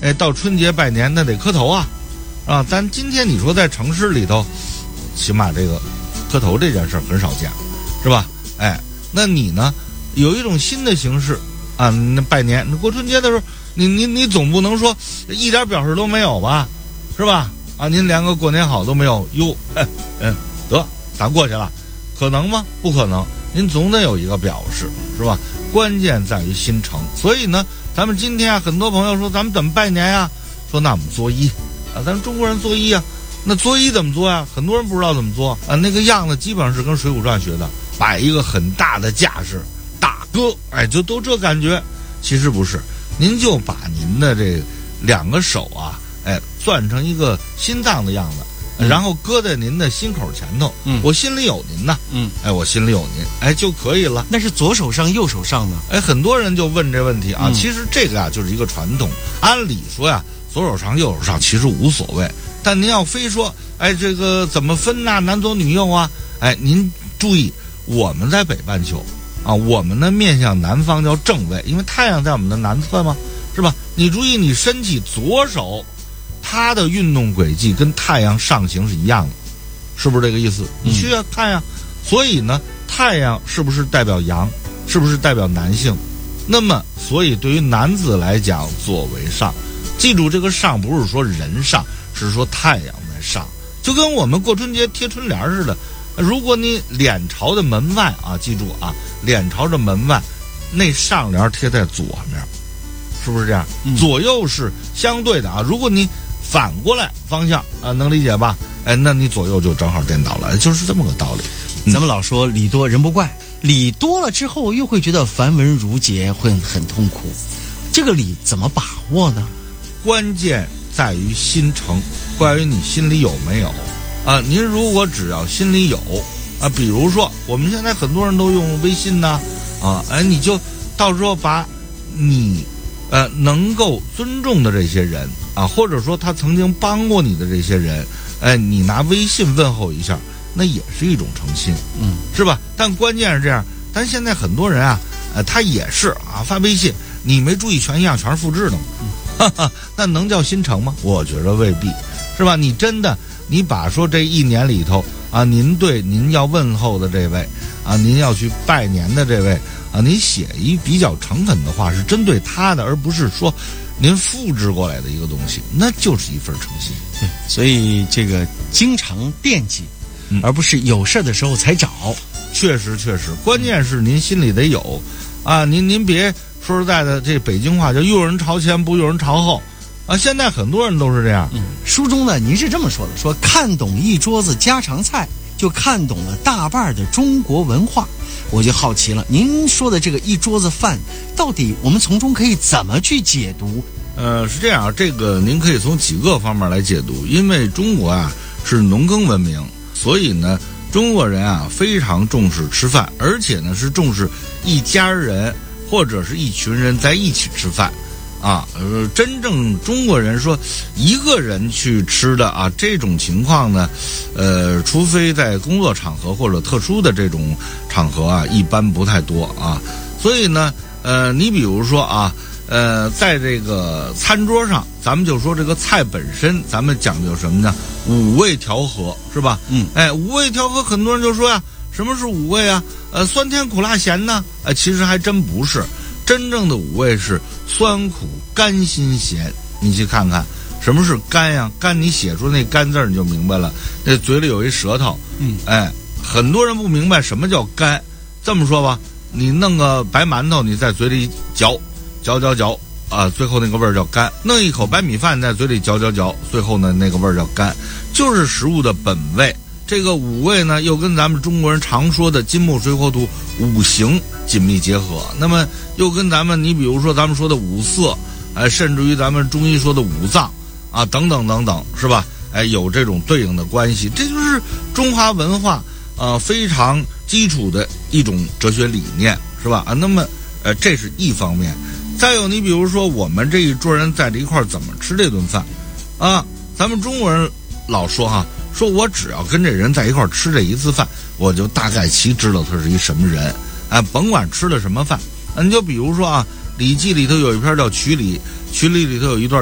到春节拜年那得磕头啊，咱今天你说在城市里头，起码这个磕头这件事很少见，是吧？那你呢？有一种新的形式啊，那拜年，过春节的时候，你总不能说一点表示都没有吧，是吧？您连个过年好都没有，哟，得咱过去了，可能吗？不可能，您总得有一个表示，是吧？关键在于心诚。所以呢，咱们今天很多朋友说咱们怎么拜年呀？说那我们作揖咱中国人作揖那作揖怎么做呀？很多人不知道怎么做那个样子基本上是跟《水浒传》学的，摆一个很大的架势，大哥，就都这感觉。其实不是，您就把您的这2个手攥成一个心脏的样子，然后搁在您的心口前头。我心里有您呢。我心里有您，就可以了。 那是左手上右手上呢？ 很多人就问这问题其实这个就是一个传统。按理说左手上右手上其实无所谓，但您要非说这个怎么分男左女右您注意，我们在北半球我们呢面向南方叫正位，因为太阳在我们的南侧嘛，是吧？你注意，你伸起左手，它的运动轨迹跟太阳上行是一样的，是不是这个意思？你去看呀。所以呢，太阳是不是代表阳？是不是代表男性？那么，所以对于男子来讲，左为上。记住，这个上不是说人上，是说太阳在上，就跟我们过春节贴春联似的。如果你脸朝着门外记住脸朝着门外，那上联贴在左面，是不是这样？左右是相对的如果你反过来方向能理解吧？那你左右就正好颠倒了，就是这么个道理。 咱们老说礼多人不怪，礼多了之后又会觉得繁文缛节，会很痛苦。这个礼怎么把握呢？ 关键在于心诚，关于你心里有没有您如果只要心里有比如说我们现在很多人都用微信你就到时候把你能够尊重的这些人或者说他曾经帮过你的这些人你拿微信问候一下，那也是一种诚心是吧？但关键是这样，但现在很多人他也是发微信，你没注意全一样，全是复制的那能叫心诚吗？我觉得未必，是吧？你真的你把说这一年里头您对您要问候的这位您要去拜年的这位你写一比较诚恳的话，是针对他的，而不是说您复制过来的一个东西，那就是一份诚心。 对，所以这个经常惦记而不是有事的时候才找。 确实，关键是您心里得有您别说实在的，这北京话叫用人朝前不用人朝后现在很多人都是这样。 书中呢，您是这么说的，说看懂一桌子家常菜，就看懂了大半的中国文化。我就好奇了，您说的这个一桌子饭，到底我们从中可以怎么去解读？ 是这样，这个您可以从几个方面来解读。因为中国是农耕文明，所以呢，中国人非常重视吃饭，而且呢是重视一家人或者是一群人在一起吃饭真正中国人说一个人去吃的这种情况呢，除非在工作场合或者特殊的这种场合一般不太多所以呢，你比如说在这个餐桌上，咱们就说这个菜本身，咱们讲究什么呢？五味调和，是吧？五味调和，很多人就说什么是五味酸甜苦辣咸呢？其实还真不是。真正的五味是酸苦甘辛咸，你去看看什么是甘呀？甘，你写出那甘字你就明白了。那嘴里有一舌头，很多人不明白什么叫甘。这么说吧，你弄个白馒头，你在嘴里嚼，最后那个味儿叫甘；弄一口白米饭在嘴里嚼，最后呢那个味儿叫甘，就是食物的本味。这个五味呢，又跟咱们中国人常说的金木水火土五行紧密结合，那么又跟咱们，你比如说咱们说的五色，甚至于咱们中医说的五脏等等等等，是吧？有这种对应的关系，这就是中华文化非常基础的一种哲学理念，是吧？那么这是一方面。再有，你比如说我们这一桌人在这一块怎么吃这顿饭咱们中国人老说说我只要跟这人在一块吃这一次饭，我就大概其知道他是一什么人甭管吃的什么饭。你就比如说《礼记》里头有一篇叫曲礼，曲礼里头有一段叫食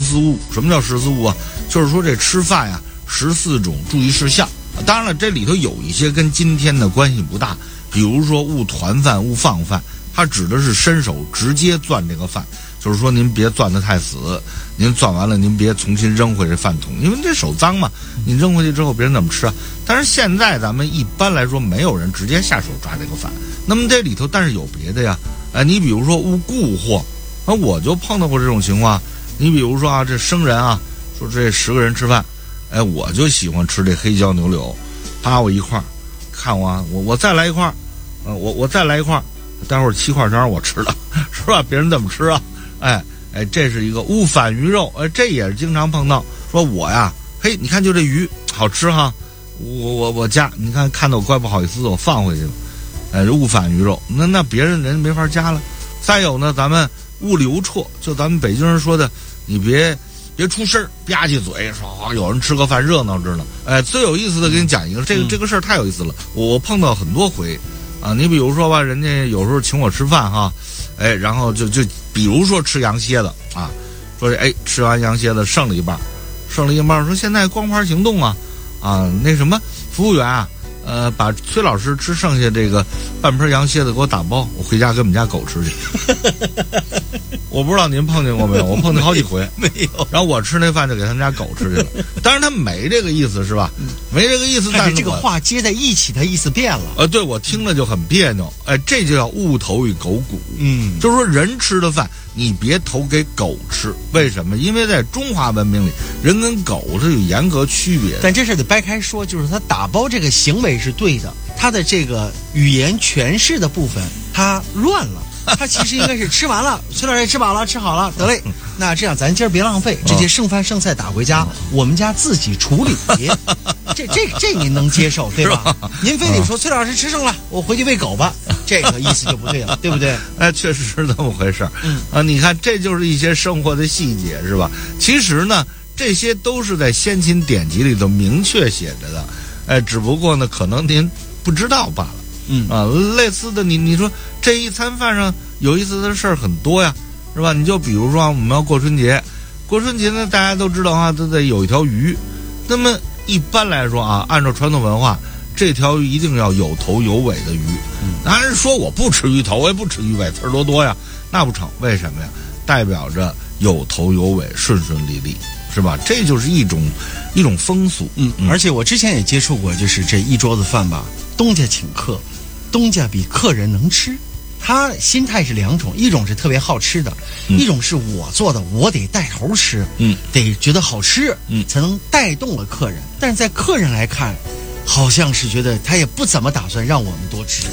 14务。什么叫14务啊？就是说这吃饭呀，14种注意事项。当然了，这里头有一些跟今天的关系不大，比如说勿团饭、勿放饭，它指的是伸手直接攥这个饭，就是说您别攥得太死，您攥完了您别重新扔回这饭桶，因为这手脏嘛，你扔回去之后别人怎么吃啊？但是现在咱们一般来说没有人直接下手抓这个饭，那么这里头但是有别的呀，你比如说勿故货，我就碰到过这种情况，你比如说啊，这生人啊，说这10个人吃饭，我就喜欢吃这黑椒牛柳，我一块儿，看我再来一块儿，我再来一块儿，待会儿7块正好我吃了，是吧？别人怎么吃啊？这是一个勿反鱼肉，这也是经常碰到，说我呀，嘿，你看就这鱼好吃哈，我夹，你看到我怪不好意思，我放回去了，勿反鱼肉，那别人没法夹了。再有呢，咱们勿流啜，就咱们北京人说的，你别出声吧唧嘴，说有人吃个饭热闹着呢。最有意思的给你讲一个，这个事儿太有意思了，我碰到很多回啊。你比如说吧，人家有时候请我吃饭哈，然后就比如说吃羊蝎子啊，说吃完羊蝎子剩了一半，说现在光盘行动啊，那什么服务员啊，把崔老师吃剩下这个半盆羊蝎子给我打包，我回家给我们家狗吃去。我不知道您碰见过没有，我碰见好几回。 没有。 然后我吃那饭就给他们家狗吃去了。当然他没这个意思是吧？没这个意思， 但是这个话接在一起，他意思变了。 对，我听了就很别扭。这就叫勿投与狗骨。就是说人吃的饭你别投给狗吃，为什么？因为在中华文明里，人跟狗是有严格区别的。 但这事得掰开说，就是他打包这个行为是对的，他的这个语言诠释的部分他乱了。他其实应该是吃完了，崔老师吃饱了，吃好了，得嘞。那这样咱今儿别浪费，直接剩饭剩菜打回家，我们家自己处理。这您能接受对吧？您非得说崔老师吃剩了，我回去喂狗吧，这个意思就不对了，对不对？ 确实是这么回事。你看这就是一些生活的细节是吧？其实呢，这些都是在先秦典籍里头明确写着的，只不过呢，可能您不知道罢了。类似的你说这一餐饭上有意思的事儿很多呀，是吧？你就比如说我们要过春节呢，大家都知道啊，都得有一条鱼。那么一般来说啊，按照传统文化，这条鱼一定要有头有尾的鱼。当然说我不吃鱼头，我也不吃鱼尾，刺儿多呀，那不成。为什么呀？代表着有头有尾，顺顺利利，是吧？这就是一种风俗。 而且我之前也接触过，就是这一桌子饭吧，东家请客，东家比客人能吃，他心态是两种，一种是特别好吃的，一种是我做的，我得带头吃，得觉得好吃，才能带动了客人。但是在客人来看，好像是觉得他也不怎么打算让我们多吃。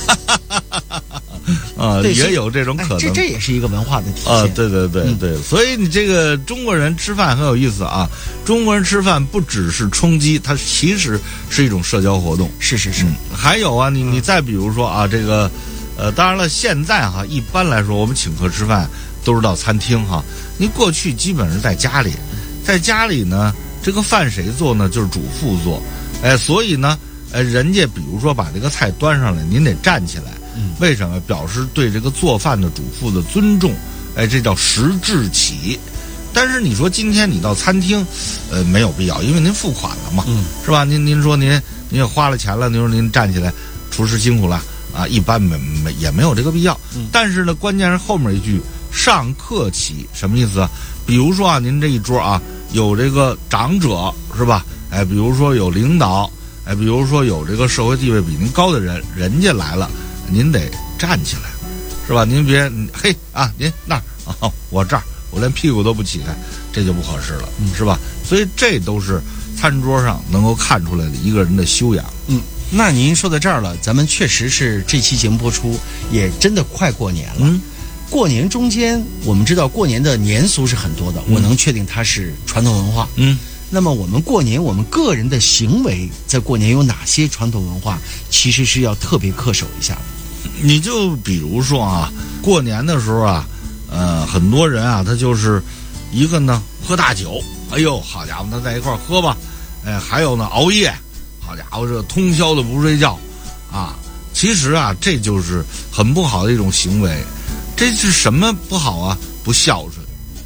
也有这种可能， 这也是一个文化的体现。 对，所以你这个中国人吃饭很有意思啊。中国人吃饭不只是充饥，它其实是一种社交活动。 是。 还有啊，你再比如说啊，这个当然了，现在哈，一般来说我们请客吃饭都是到餐厅哈。你过去基本是在家里呢，这个饭谁做呢？就是主妇做。所以呢，人家比如说把这个菜端上来，您得站起来。为什么？表示对这个做饭的主妇的尊重，这叫食至起。但是你说今天你到餐厅，没有必要，因为您付款了嘛，是吧？您说您也花了钱了，您说您站起来，厨师辛苦了啊，一般也没有这个必要。但是呢，关键是后面一句上客起，什么意思啊？比如说啊，您这一桌啊，有这个长者是吧？比如说有领导，比如说有这个社会地位比您高的人，人家来了。您得站起来，是吧？您别您那儿啊，我这儿，我连屁股都不起开，这就不合适了，是吧？所以这都是餐桌上能够看出来的一个人的修养。 那您说到这儿了，咱们确实是这期节目播出也真的快过年了。过年中间，我们知道过年的年俗是很多的，我能确定它是传统文化。那么我们过年，我们个人的行为在过年有哪些传统文化，其实是要特别恪守一下的。 你就比如说啊，过年的时候啊，很多人啊，他就是一个呢喝大酒，哎呦，好家伙，他在一块儿喝吧，还有呢熬夜，好家伙，这通宵的不睡觉，啊，其实啊，这就是很不好的一种行为。这是什么不好啊？不孝顺。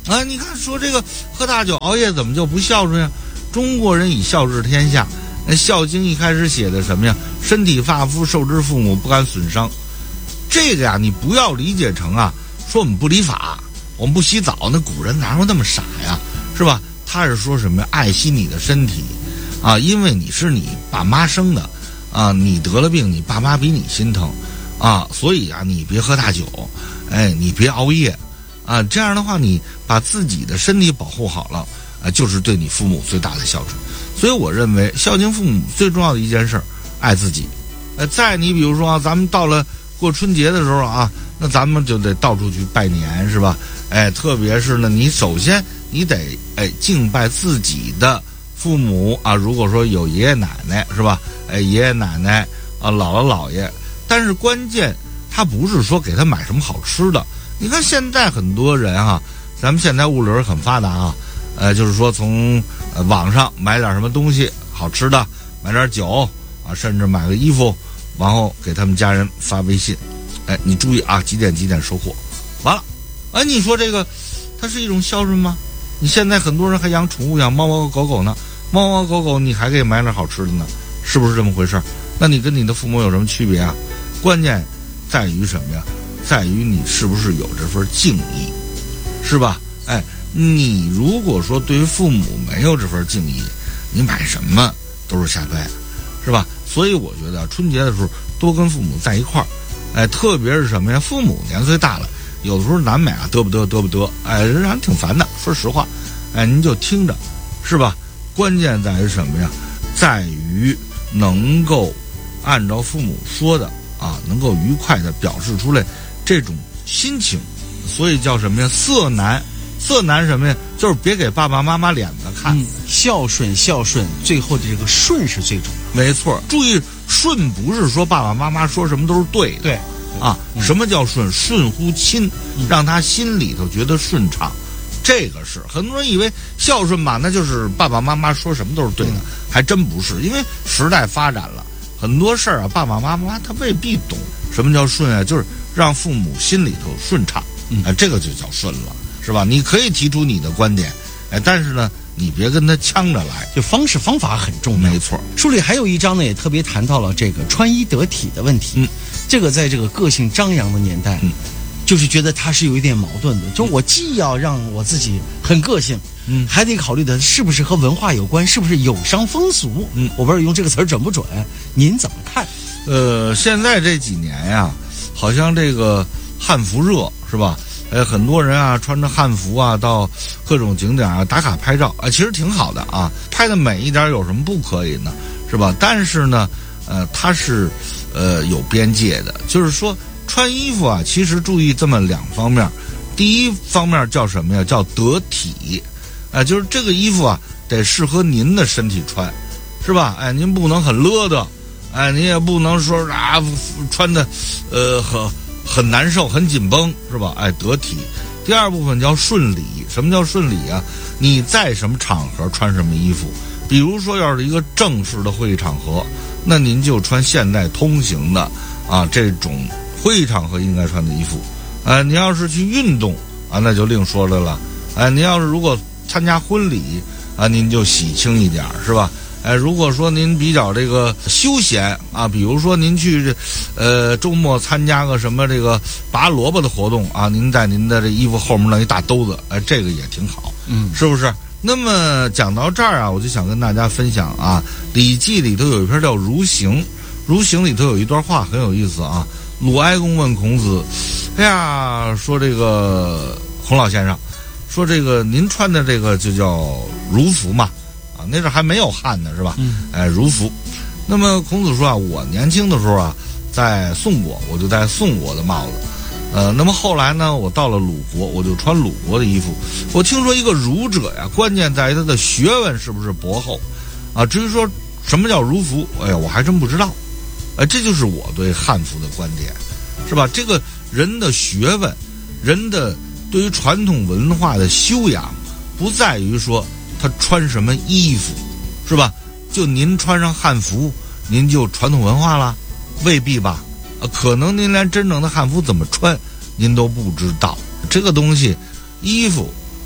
啊，你看说这个喝大酒熬夜怎么就不孝顺呀？中国人以孝治天下，那《孝经》一开始写的什么呀？身体发肤受之父母，不敢损伤。这个呀，你不要理解成啊，说我们不理发，我们不洗澡，那古人哪有那么傻呀，是吧？他是说什么呀？爱惜你的身体，啊，因为你是你爸妈生的，啊，你得了病，你爸妈比你心疼，啊，所以啊，你别喝大酒，哎，你别熬夜，啊，这样的话，你把自己的身体保护好了，啊，就是对你父母最大的孝顺。所以我认为孝敬父母最重要的一件事，爱自己。再你比如说啊，咱们到了过春节的时候啊，那咱们就得到处去拜年，是吧？哎，特别是呢，你首先你得敬拜自己的父母啊，如果说有爷爷奶奶，是吧？哎，爷爷奶奶啊，姥姥姥爷。但是关键他不是说给他买什么好吃的。你看现在很多人啊，咱们现在物流很发达啊，就是说从网上买点什么东西好吃的，买点酒啊，甚至买个衣服，然后给他们家人发微信，哎，你注意啊，几点几点收货，完了，哎，你说这个它是一种孝顺吗？你现在很多人还养宠物，养猫猫狗狗呢，猫猫狗狗你还给买点好吃的呢，是不是这么回事？那你跟你的父母有什么区别啊？关键在于什么呀？在于你是不是有这份敬意，是吧？哎，你如果说对于父母没有这份敬意，你买什么都是瞎掰，是吧？所以我觉得春节的时候多跟父母在一块儿，哎，特别是什么呀？父母年岁大了，有的时候难免啊嘚不嘚，哎，让人挺烦的。说实话，哎，您就听着，是吧？关键在于什么呀？在于能够按照父母说的啊，能够愉快的表示出来这种心情，所以叫什么呀？色难。色难什么呀？就是别给爸爸妈妈脸子看。 孝顺，最后的这个顺是最重要。 没错，注意顺不是说爸爸妈妈说什么都是对的。 对啊，什么叫顺？顺乎亲，让他心里头觉得顺畅。这个是很多人以为孝顺吧，那就是爸爸妈妈说什么都是对的，还真不是。因为时代发展了，很多事儿啊，爸爸妈妈他未必懂。什么叫顺啊？就是让父母心里头顺畅，这个就叫顺了。是吧？你可以提出你的观点，哎，但是呢，你别跟他呛着来， 就方式方法很重要。 没错， 书里还有一章呢，也特别谈到了这个穿衣得体的问题。这个在这个个性张扬的年代，就是觉得它是有一点矛盾的。就我既要让我自己很个性，还得考虑的是不是和文化有关，是不是有伤风俗。我不知道用这个词儿准不准，您怎么看？ 现在这几年呀，好像这个汉服热，是吧？很多人啊穿着汉服啊到各种景点啊打卡拍照啊，其实挺好的啊，拍的美一点有什么不可以呢？是吧？但是呢，它是有边界的，就是说穿衣服啊，其实注意这么两方面。第一方面叫什么呀？叫得体，就是这个衣服啊得适合您的身体穿，是吧？哎，您不能很勒的，哎，您也不能说啊穿的很难受，很紧绷，是吧？哎，得体。第二部分叫顺礼。什么叫顺礼啊？你在什么场合穿什么衣服？比如说，要是一个正式的会议场合，那您就穿现代通行的啊这种会议场合应该穿的衣服。你要是去运动啊，那就另说了了。您要是如果参加婚礼啊，您就喜庆一点，是吧？如果说您比较这个休闲啊，比如说您去周末参加个什么这个拔萝卜的活动啊，您在您的这衣服后面弄一大兜子，这个也挺好，是不是？那么讲到这儿啊，我就想跟大家分享啊，《礼记》里头有一篇叫《如行》，《如行》里头有一段话很有意思啊。鲁哀公问孔子，哎呀，说这个孔老先生，说这个您穿的这个就叫儒服嘛。那阵还没有汉呢，是吧？儒服。那么孔子说啊，我年轻的时候啊，在宋国，我就戴宋国的帽子。那么后来呢，我到了鲁国，我就穿鲁国的衣服。我听说一个儒者呀，关键在于他的学问是不是博厚啊。至于说什么叫儒服，哎呀，我还真不知道。这就是我对汉服的观点，是吧？这个人的学问，人的对于传统文化的修养，不在于说他穿什么衣服，是吧？就您穿上汉服，您就传统文化了？未必吧。可能您连真正的汉服怎么穿，您都不知道。这个东西，衣服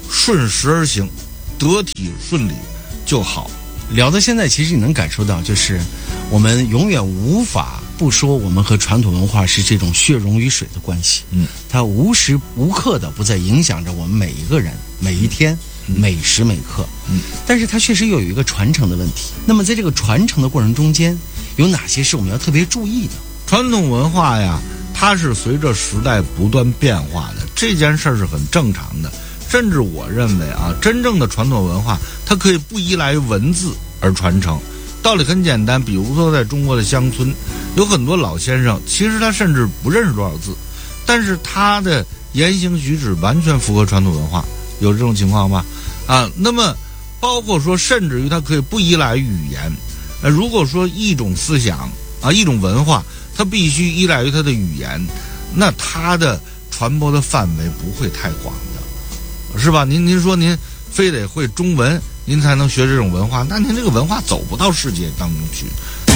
顺时而行，得体顺理就好。 聊到现在，其实你能感受到，就是我们永远无法不说我们和传统文化是这种血溶于水的关系。它无时无刻的不在影响着我们每一个人，每一天，每时每刻。但是它确实有一个传承的问题。那么在这个传承的过程中间，有哪些是我们要特别注意的？ 传统文化呀，它是随着时代不断变化的，这件事是很正常的。甚至我认为啊，真正的传统文化，它可以不依赖于文字而传承。道理很简单，比如说在中国的乡村，有很多老先生，其实他甚至不认识多少字，但是他的言行举止完全符合传统文化，有这种情况吧？那么包括说，甚至于他可以不依赖于语言。如果说一种思想一种文化，它必须依赖于它的语言，那它的传播的范围不会太广的，是吧？您说您非得会中文，您才能学这种文化，那您这个文化走不到世界当中去。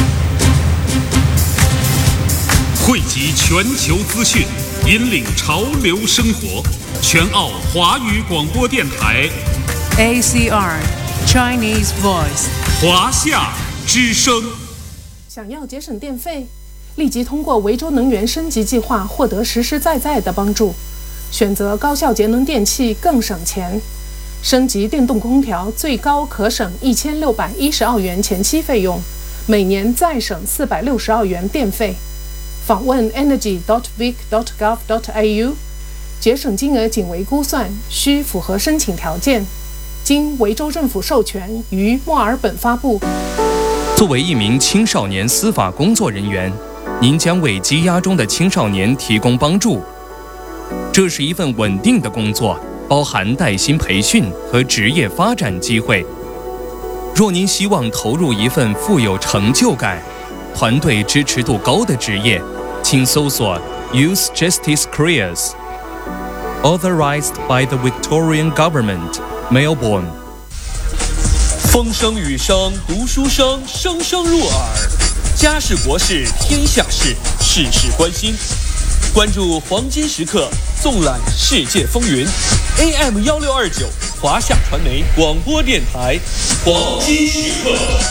汇集全球资讯，引领潮流生活，全澳华语广播电台 ACR Chinese Voice 华夏之声。 想要节省电费，立即通过维州能源升级计划获得实实在在的帮助。选择高效节能电器更省钱，升级电动空调最高可省1610澳元前期费用，每年再省460澳元电费。访问 energy.vic.gov.au， 节省金额仅为估算，需符合申请条件，经维州政府授权，于墨尔本发布。 作为一名青少年司法工作人员，您将为羁押中的青少年提供帮助。这是一份稳定的工作，包含带薪培训和职业发展机会。若您希望投入一份富有成就感、团队支持度高的职业，请搜索 Youth Justice Careers Authorized by the Victorian Government, Melbourne。 风声雨声读书声，声声入耳。家事国事天下事，事事关心。关注黄金时刻，纵览世界风云。AM1629华夏传媒广播电台，黄金时刻。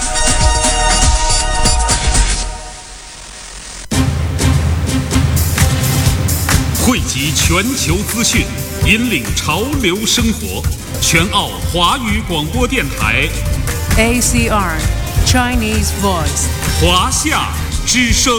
汇集全球资讯，引领潮流生活，全澳华语广播电台 ACR Chinese Voice 华夏之声。